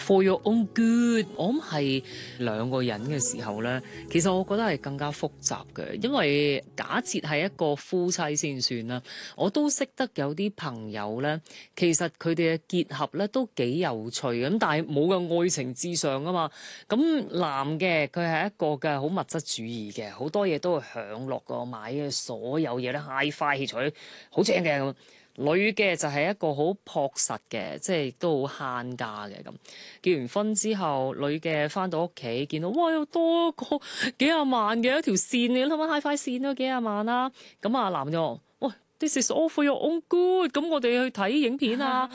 For your own good，我諗係兩個人嘅時候咧，其實我覺得係更加複雜嘅，因為假設係一個夫妻先算啦，我都識得有啲朋友咧，其實佢哋嘅結合咧都幾有趣嘅，咁但係冇個愛情至上啊嘛。咁男嘅佢係一個嘅好物質主義嘅，好多嘢都會享樂個，買嘅所有嘢咧 Hi-Fi 器材好正嘅咁。女嘅就係一個好樸實嘅，即係都好慳家嘅咁。結完婚之後，女嘅翻到屋企見到，哇！有多個幾廿萬嘅一條線，你諗下 HiFi 線都幾廿萬啦。咁啊男就話：喂，This is all for your own good。咁我哋去睇影片啊，